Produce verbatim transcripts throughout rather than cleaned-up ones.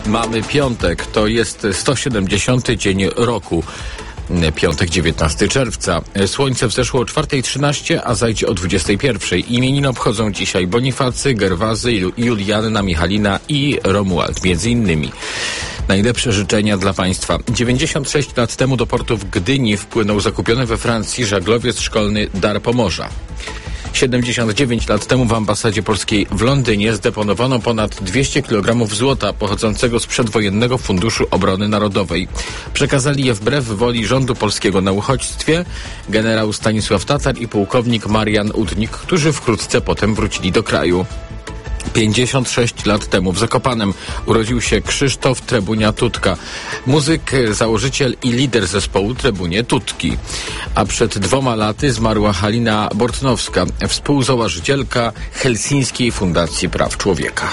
Mamy piątek, to jest sto siedemdziesiąty dzień roku. Piątek, dziewiętnastego czerwca. Słońce wzeszło o czwarta trzynaście, a zajdzie o dwudziestej pierwszej. Imieniny obchodzą dzisiaj Bonifacy, Gerwazy, Julianna, Michalina i Romuald, między innymi. Najlepsze życzenia dla Państwa. dziewięćdziesiąt sześć lat temu do portu w Gdyni wpłynął zakupiony we Francji żaglowiec szkolny Dar Pomorza. siedemdziesiąt dziewięć lat temu w ambasadzie polskiej w Londynie zdeponowano ponad dwieście kilogramów złota pochodzącego z przedwojennego Funduszu Obrony Narodowej. Przekazali je wbrew woli rządu polskiego na uchodźstwie generał Stanisław Tatar i pułkownik Marian Udnik, którzy wkrótce potem wrócili do kraju. pięćdziesiąt sześć lat temu w Zakopanem urodził się Krzysztof Trebunia Tutka, muzyk, założyciel i lider zespołu Trebunie Tutki. A przed dwoma laty zmarła Halina Bortnowska, współzałożycielka Helsińskiej Fundacji Praw Człowieka.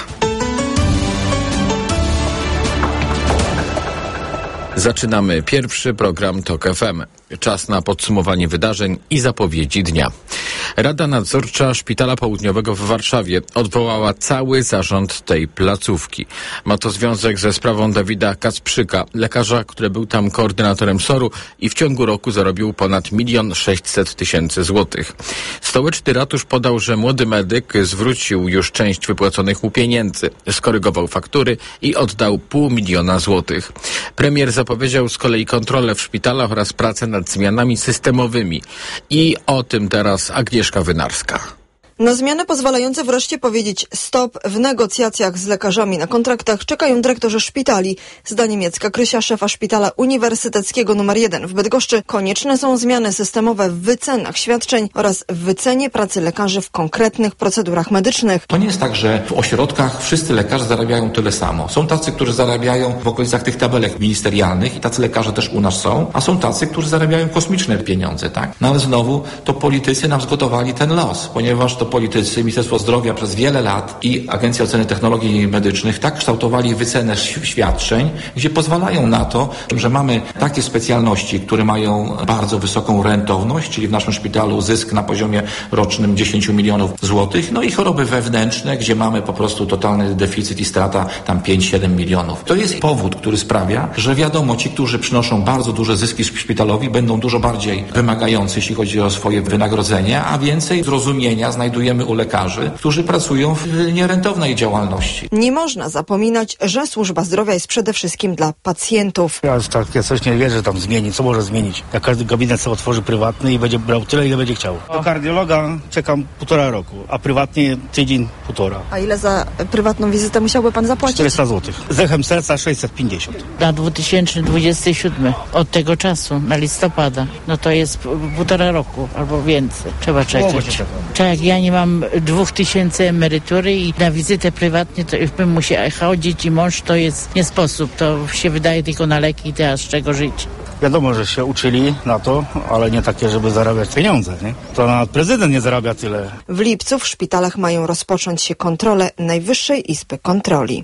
Zaczynamy pierwszy program TOK F M. Czas na podsumowanie wydarzeń i zapowiedzi dnia. Rada Nadzorcza Szpitala Południowego w Warszawie odwołała cały zarząd tej placówki. Ma to związek ze sprawą Dawida Kacprzyka, lekarza, który był tam koordynatorem soru i w ciągu roku zarobił ponad milion sześćset tysięcy złotych. Stołeczny ratusz podał, że młody medyk zwrócił już część wypłaconych mu pieniędzy, skorygował faktury i oddał pół miliona złotych. Premier zapowiedział z kolei kontrolę w szpitalach oraz pracę nad zmianami systemowymi. I o tym teraz Agnieszka Wynarska. Na zmiany pozwalające wreszcie powiedzieć stop w negocjacjach z lekarzami na kontraktach czekają dyrektorzy szpitali. Zdaniem Jacka Krysia, szefa Szpitala Uniwersyteckiego numer jeden w Bydgoszczy, konieczne są zmiany systemowe w wycenach świadczeń oraz w wycenie pracy lekarzy w konkretnych procedurach medycznych. To nie jest tak, że w ośrodkach wszyscy lekarze zarabiają tyle samo. Są tacy, którzy zarabiają w okolicach tych tabelek ministerialnych i tacy lekarze też u nas są, a są tacy, którzy zarabiają kosmiczne pieniądze, tak? No ale znowu to politycy nam zgotowali ten los, ponieważ to politycy, Ministerstwo Zdrowia przez wiele lat i Agencja Oceny Technologii Medycznych tak kształtowali wycenę świadczeń, gdzie pozwalają na to, że mamy takie specjalności, które mają bardzo wysoką rentowność, czyli w naszym szpitalu zysk na poziomie rocznym dziesięć milionów złotych, no i choroby wewnętrzne, gdzie mamy po prostu totalny deficyt i strata tam pięć siedem milionów. To jest powód, który sprawia, że wiadomo, ci, którzy przynoszą bardzo duże zyski szpitalowi, będą dużo bardziej wymagający, jeśli chodzi o swoje wynagrodzenie, a więcej zrozumienia znajdują u lekarzy, którzy pracują w nierentownej działalności. Nie można zapominać, że służba zdrowia jest przede wszystkim dla pacjentów. Ja takie coś nie wierzę, że tam zmieni. Co może zmienić? Jak każdy gabinet sobie otworzy prywatny i będzie brał tyle, ile będzie chciał. Do kardiologa czekam półtora roku, a prywatnie tydzień, półtora. A ile za prywatną wizytę musiałby pan zapłacić? czterysta złotych. Z echem serca sześćset pięćdziesiąt. Na dwa tysiące dwudziesty siódmy. Od tego czasu, na listopada. No to jest półtora roku albo więcej. Trzeba czekać. Tak, ja nie mam dwóch tysięcy emerytury i na wizytę prywatnie to już bym musiała chodzić i mąż, to jest nie sposób. To się wydaje tylko na leki i teraz z czego żyć. Wiadomo, że się uczyli na to, ale nie takie, żeby zarabiać pieniądze, nie? To nawet prezydent nie zarabia tyle. W lipcu w szpitalach mają rozpocząć się kontrole Najwyższej Izby Kontroli.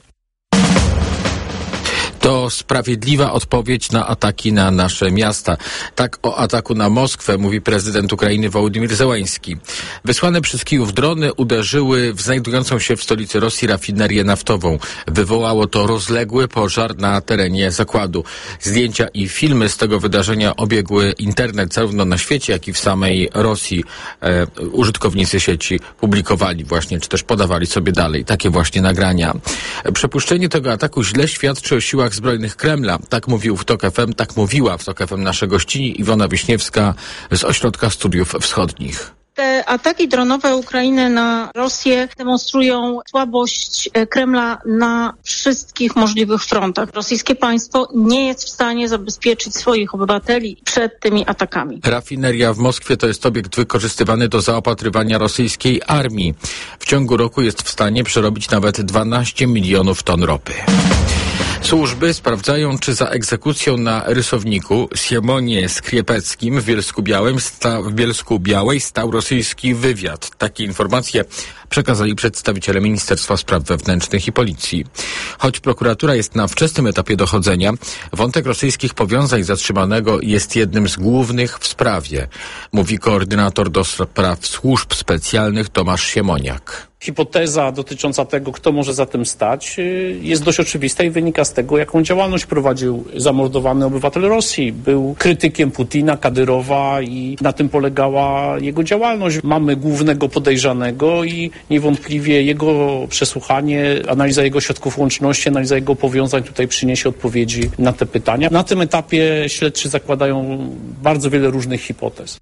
To sprawiedliwa odpowiedź na ataki na nasze miasta. Tak o ataku na Moskwę mówi prezydent Ukrainy Wołodymyr Zełański. Wysłane przez Kijów drony uderzyły w znajdującą się w stolicy Rosji rafinerię naftową. Wywołało to rozległy pożar na terenie zakładu. Zdjęcia i filmy z tego wydarzenia obiegły internet zarówno na świecie, jak i w samej Rosji. E, użytkownicy sieci publikowali właśnie, czy też podawali sobie dalej takie właśnie nagrania. Przepuszczenie tego ataku źle świadczy o siłach Zbrojnych Kremla. Tak mówił w TOK F M, tak mówiła w TOK F M nasza gościni Iwona Wiśniewska z Ośrodka Studiów Wschodnich. Te ataki dronowe Ukrainy na Rosję demonstrują słabość Kremla na wszystkich możliwych frontach. Rosyjskie państwo nie jest w stanie zabezpieczyć swoich obywateli przed tymi atakami. Rafineria w Moskwie to jest obiekt wykorzystywany do zaopatrywania rosyjskiej armii. W ciągu roku jest w stanie przerobić nawet dwanaście milionów ton ropy. Służby sprawdzają, czy za egzekucją na rysowniku Siemonie Skriepeckim w Bielsku Białym sta, w Bielsku Białej stał rosyjski wywiad. Takie informacje przekazali przedstawiciele Ministerstwa Spraw Wewnętrznych i Policji. Choć prokuratura jest na wczesnym etapie dochodzenia, wątek rosyjskich powiązań zatrzymanego jest jednym z głównych w sprawie, mówi koordynator do spraw służb specjalnych Tomasz Siemoniak. Hipoteza dotycząca tego, kto może za tym stać, jest dość oczywista i wynika z tego, jaką działalność prowadził zamordowany obywatel Rosji. Był krytykiem Putina, Kadyrowa i na tym polegała jego działalność. Mamy głównego podejrzanego i niewątpliwie jego przesłuchanie, analiza jego środków łączności, analiza jego powiązań tutaj przyniesie odpowiedzi na te pytania. Na tym etapie śledczy zakładają bardzo wiele różnych hipotez.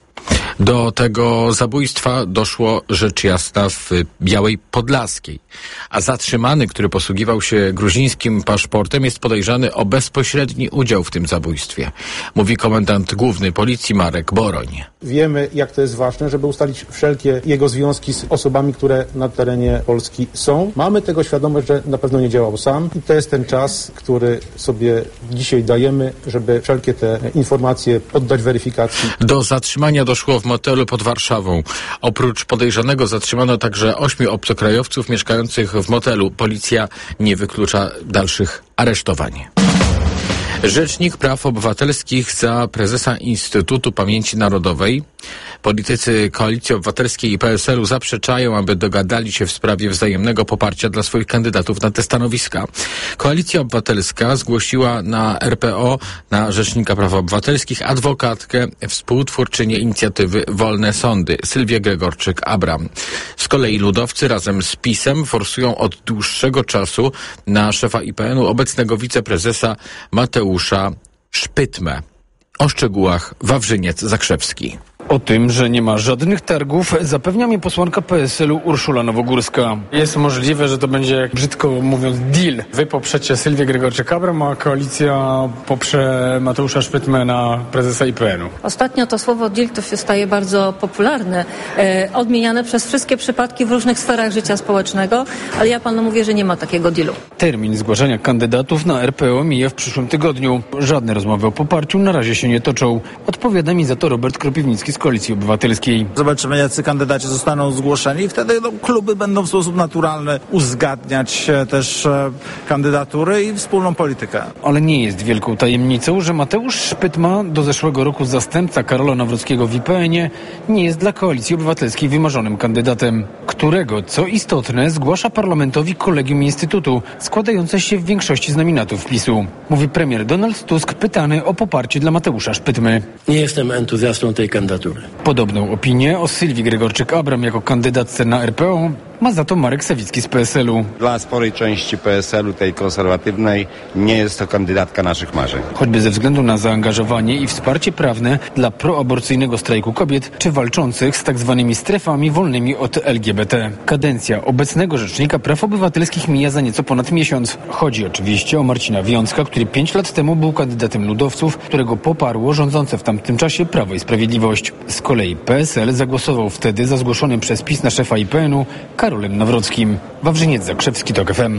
Do tego zabójstwa doszło rzecz jasna w Białej Podlaskiej, a zatrzymany, który posługiwał się gruzińskim paszportem, jest podejrzany o bezpośredni udział w tym zabójstwie, mówi komendant główny policji Marek Boroń. Wiemy, jak to jest ważne, żeby ustalić wszelkie jego związki z osobami, które na terenie Polski są. Mamy tego świadomość, że na pewno nie działał sam i to jest ten czas, który sobie dzisiaj dajemy, żeby wszelkie te informacje poddać weryfikacji. Do zatrzymania doszło w motelu pod Warszawą. Oprócz podejrzanego zatrzymano także ośmiu obcokrajowców mieszkających w motelu. Policja nie wyklucza dalszych aresztowań. Rzecznik Praw Obywatelskich za prezesa Instytutu Pamięci Narodowej. Politycy Koalicji Obywatelskiej i P S L u zaprzeczają, aby dogadali się w sprawie wzajemnego poparcia dla swoich kandydatów na te stanowiska. Koalicja Obywatelska zgłosiła na R P O, na Rzecznika Praw Obywatelskich, adwokatkę, współtwórczynię inicjatywy Wolne Sądy, Sylwię Gregorczyk-Abram. Z kolei ludowcy razem z PiS-em forsują od dłuższego czasu na szefa I P N u obecnego wiceprezesa Mateusza Szpytmę. O szczegółach Wawrzyniec Zakrzewski. O tym, że nie ma żadnych targów, zapewnia mnie posłanka P S L u Urszula Nowogórska. Jest możliwe, że to będzie, brzydko mówiąc, deal. Wy poprzecie Sylwię Gregorczyk-Abram, a koalicja poprze Mateusza Szpytmę na prezesa I P N u. Ostatnio to słowo deal to się staje bardzo popularne, e, odmieniane przez wszystkie przypadki w różnych sferach życia społecznego, ale ja panu mówię, że nie ma takiego dealu. Termin zgłaszania kandydatów na R P O mija w przyszłym tygodniu. Żadne rozmowy o poparciu na razie się nie toczą. Odpowiada mi za to Robert Kropiwnicki z Koalicji Obywatelskiej. Zobaczymy, jacy kandydaci zostaną zgłoszeni i wtedy no, kluby będą w sposób naturalny uzgadniać też e, kandydatury i wspólną politykę. Ale nie jest wielką tajemnicą, że Mateusz Szpytma, do zeszłego roku zastępca Karola Nawrockiego w I P N ie, nie jest dla Koalicji Obywatelskiej wymarzonym kandydatem, którego, co istotne, zgłasza parlamentowi kolegium Instytutu, składające się w większości z nominatów PiS-u. Mówi premier Donald Tusk, pytany o poparcie dla Mateusza Szpytmy. Nie jestem entuzjastą tej kandydatury. Podobną opinię o Sylwii Gregorczyk-Abram jako kandydatce na R P O ma za to Marek Sawicki z P S L u. Dla sporej części P S L u, tej konserwatywnej, nie jest to kandydatka naszych marzeń. Choćby ze względu na zaangażowanie i wsparcie prawne dla proaborcyjnego strajku kobiet, czy walczących z tak zwanymi strefami wolnymi od L G B T. Kadencja obecnego Rzecznika Praw Obywatelskich mija za nieco ponad miesiąc. Chodzi oczywiście o Marcina Wiącka, który pięć lat temu był kandydatem ludowców, którego poparło rządzące w tamtym czasie Prawo i Sprawiedliwość. Z kolei P S L zagłosował wtedy za zgłoszonym przez PiS na szefa I P N u Karolem Nawrockim. Wawrzyniec Zakrzewski, TOK F M.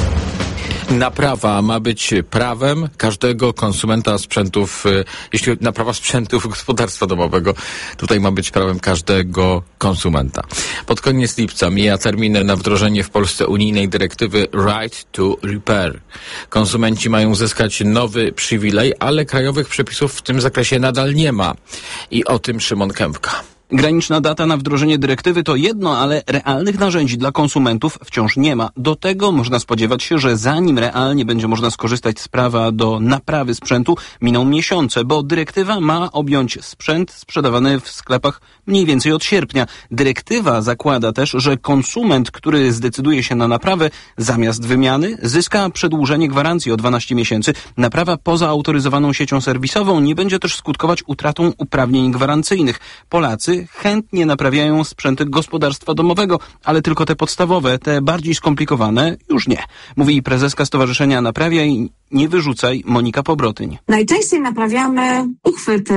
Naprawa ma być prawem każdego konsumenta sprzętów, jeśli naprawa sprzętów gospodarstwa domowego, tutaj ma być prawem każdego konsumenta. Pod koniec lipca mija termin na wdrożenie w Polsce unijnej dyrektywy Right to Repair. Konsumenci mają uzyskać nowy przywilej, ale krajowych przepisów w tym zakresie nadal nie ma. I o tym Szymon Kępka. Graniczna data na wdrożenie dyrektywy to jedno, ale realnych narzędzi dla konsumentów wciąż nie ma. Do tego można spodziewać się, że zanim realnie będzie można skorzystać z prawa do naprawy sprzętu, miną miesiące, bo dyrektywa ma objąć sprzęt sprzedawany w sklepach mniej więcej od sierpnia. Dyrektywa zakłada też, że konsument, który zdecyduje się na naprawę, zamiast wymiany zyska przedłużenie gwarancji o dwanaście miesięcy. Naprawa poza autoryzowaną siecią serwisową nie będzie też skutkować utratą uprawnień gwarancyjnych. Polacy chętnie naprawiają sprzęty gospodarstwa domowego, ale tylko te podstawowe, te bardziej skomplikowane już nie. Mówi prezeska Stowarzyszenia Naprawiaj, nie wyrzucaj, Monika Pobrotyń. Najczęściej naprawiamy uchwyty,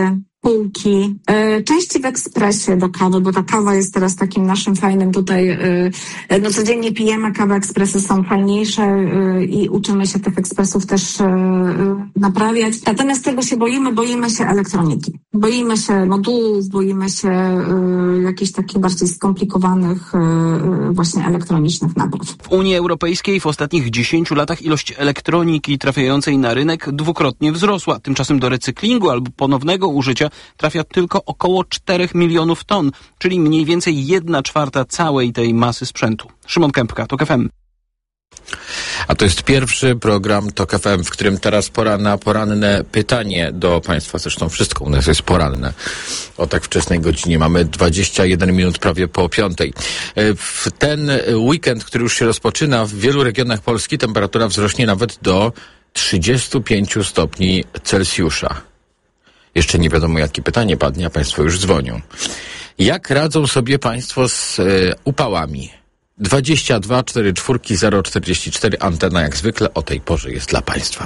półki, y, części w ekspresie do kawy, bo ta kawa jest teraz takim naszym fajnym tutaj, y, no codziennie pijemy kawę, ekspresy są fajniejsze y, i uczymy się tych ekspresów też y, naprawiać. Natomiast tego się boimy, boimy się elektroniki. Boimy się modułów, boimy się y, jakichś takich bardziej skomplikowanych y, właśnie elektronicznych napraw. W Unii Europejskiej w ostatnich dziesięciu latach ilość elektroniki trafiającej na rynek dwukrotnie wzrosła. Tymczasem do recyklingu albo ponownego użycia trafia tylko około czterech milionów ton, czyli mniej więcej jedna czwarta całej tej masy sprzętu. Szymon Kępka, TOK F M. A to jest pierwszy program TOK F M, w którym teraz pora na poranne pytanie do Państwa. Zresztą wszystko u nas jest poranne. O tak wczesnej godzinie. Mamy dwadzieścia jeden minut prawie po piątej. W ten weekend, który już się rozpoczyna, w wielu regionach Polski temperatura wzrośnie nawet do trzydziestu pięciu stopni Celsjusza. Jeszcze nie wiadomo, jakie pytanie padnie, a Państwo już dzwonią. Jak radzą sobie Państwo z e, upałami? dwadzieścia dwa czterdzieści cztery zero czterdzieści cztery. Antena jak zwykle o tej porze jest dla Państwa.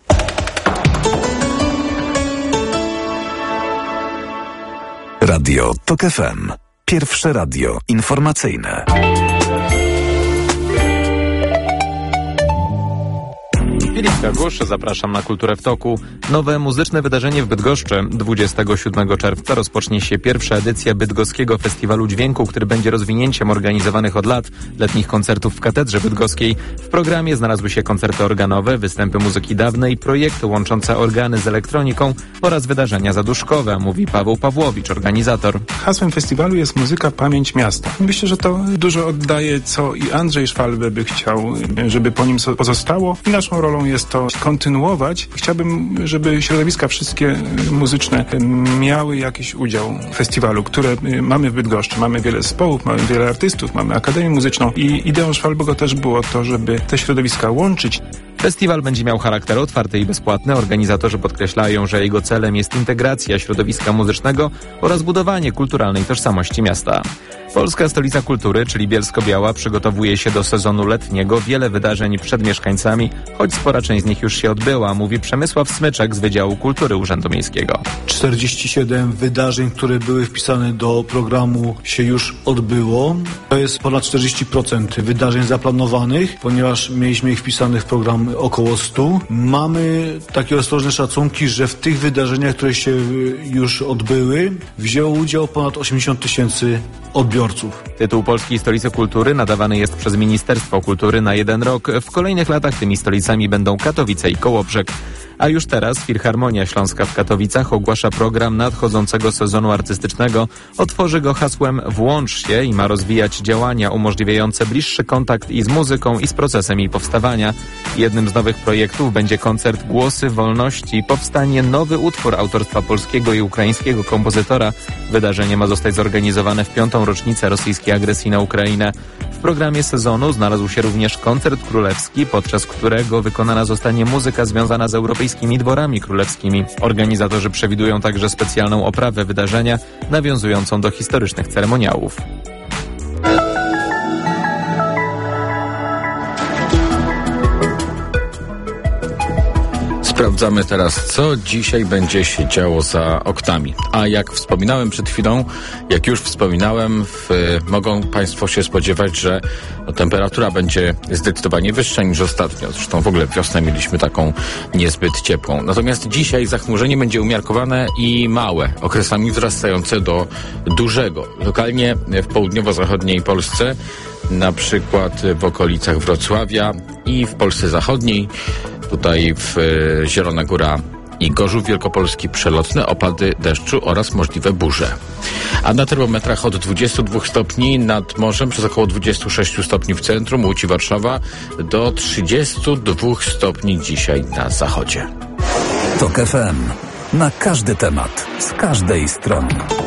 Radio TOK F M. Pierwsze radio informacyjne. Filip Kagusz, zapraszam na Kulturę w Toku. Nowe muzyczne wydarzenie w Bydgoszczy. dwudziestego siódmego czerwca rozpocznie się pierwsza edycja Bydgoskiego Festiwalu Dźwięku, który będzie rozwinięciem organizowanych od lat letnich koncertów w Katedrze Bydgoskiej. W programie znalazły się koncerty organowe, występy muzyki dawnej, projekty łączące organy z elektroniką oraz wydarzenia zaduszkowe, mówi Paweł Pawłowicz, organizator. Hasłem festiwalu jest muzyka, pamięć miasta. Myślę, że to dużo oddaje, co i Andrzej Szwalbe by chciał, żeby po nim pozostało. I naszą rolą jest to kontynuować. Chciałbym, żeby środowiska wszystkie muzyczne miały jakiś udział w festiwalu, które mamy w Bydgoszczy. Mamy wiele zespołów, mamy wiele artystów, mamy Akademię Muzyczną i ideą Szwalbego też było to, żeby te środowiska łączyć. Festiwal będzie miał charakter otwarty i bezpłatny. Organizatorzy podkreślają, że jego celem jest integracja środowiska muzycznego oraz budowanie kulturalnej tożsamości miasta. Polska Stolica Kultury, czyli Bielsko-Biała, przygotowuje się do sezonu letniego. Wiele wydarzeń przed mieszkańcami, choć spora część z nich już się odbyła, mówi Przemysław Smyczek z Wydziału Kultury Urzędu Miejskiego. czterdzieści siedem wydarzeń, które były wpisane do programu, się już odbyło. To jest ponad czterdzieści procent wydarzeń zaplanowanych, ponieważ mieliśmy ich wpisanych w program około stu. Mamy takie ostrożne szacunki, że w tych wydarzeniach, które się już odbyły, wzięło udział ponad osiemdziesiąt tysięcy odbiorców. Tytuł Polskiej Stolicy Kultury nadawany jest przez Ministerstwo Kultury na jeden rok. W kolejnych latach tymi stolicami będą Katowice i Kołobrzeg. A już teraz Filharmonia Śląska w Katowicach ogłasza program nadchodzącego sezonu artystycznego. Otworzy go hasłem Włącz się i ma rozwijać działania umożliwiające bliższy kontakt i z muzyką, i z procesem jej powstawania. Jednym z nowych projektów będzie koncert Głosy Wolności. Powstanie nowy utwór autorstwa polskiego i ukraińskiego kompozytora. Wydarzenie ma zostać zorganizowane w piątą rocznicę rosyjskiej agresji na Ukrainę. W programie sezonu znalazł się również koncert królewski, podczas którego wykonana zostanie muzyka związana z europejskimi dworami królewskimi. Organizatorzy przewidują także specjalną oprawę wydarzenia, nawiązującą do historycznych ceremoniałów. Sprawdzamy teraz, co dzisiaj będzie się działo za oknami. A jak wspominałem przed chwilą, jak już wspominałem, w, mogą Państwo się spodziewać, że no, temperatura będzie zdecydowanie wyższa niż ostatnio. Zresztą w ogóle wiosnę mieliśmy taką niezbyt ciepłą. Natomiast dzisiaj zachmurzenie będzie umiarkowane i małe, okresami wzrastające do dużego. Lokalnie w południowo-zachodniej Polsce, na przykład w okolicach Wrocławia i w Polsce Zachodniej, tutaj w e, Zielona Góra i Gorzów Wielkopolski przelotne opady deszczu oraz możliwe burze. A na termometrach od dwudziestu dwóch stopni nad morzem przez około dwudziestu sześciu stopni w centrum, Łódź i Warszawa do trzydziestu dwóch stopni dzisiaj na zachodzie. TOK F M. Na każdy temat, z każdej strony.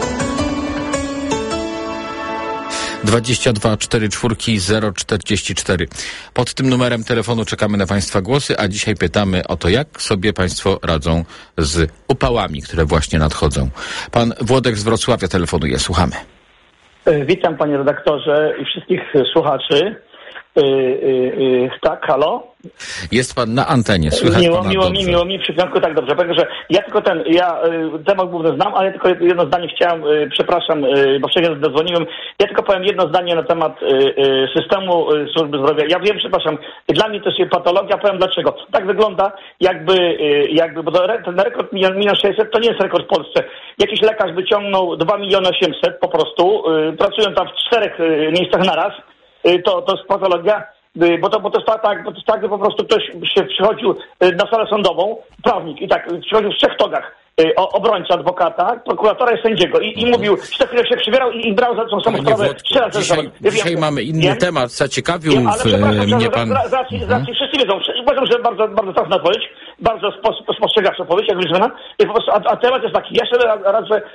dwadzieścia dwa czterdzieści cztery zero czterdzieści cztery. Pod tym numerem telefonu czekamy na Państwa głosy, a dzisiaj pytamy o to, jak sobie Państwo radzą z upałami, które właśnie nadchodzą. Pan Włodek z Wrocławia telefonuje. Słuchamy. Witam, panie redaktorze, i wszystkich słuchaczy. Yy, yy, yy, tak, halo? Jest pan na antenie, słychać miło, pana miło dobrze. mi, miło mi, przy piątku tak dobrze. Powiem, że ja tylko ten, ja y, temat główny znam, ale tylko jedno zdanie chciałem, y, przepraszam, y, bo wcześniej zadzwoniłem. Ja tylko powiem jedno zdanie na temat y, y, systemu y, służby zdrowia. Ja wiem, przepraszam, dla mnie to jest patologia, powiem dlaczego. Tak wygląda, jakby, y, jakby bo to, ten rekord milion sześćset to nie jest rekord w Polsce. Jakiś lekarz wyciągnął dwa miliony osiemset po prostu, y, pracują tam w czterech y, miejscach naraz. Y, to, to jest patologia. Bo to, bo to jest tak, bo to jest tak, że po prostu ktoś się przychodził na salę sądową, prawnik, i tak przychodził w trzech togach, o, obrońca adwokata, prokuratora i sędziego i, i mówił, że chwilę się przybierał i, i brał za tą samą sprawę trzy razy. Dzisiaj, dzisiaj wiem, mamy inny wiem, temat, zaciekawił wiem, ale przepraszam, mnie pan... Z racji, z racji wszyscy wiedzą, uważam, że bardzo, bardzo trafna odpowiedź, bardzo spostrzegawcza odpowiedź, jak liczmy, i po prostu, a, a temat jest taki, ja jeszcze raz, raz że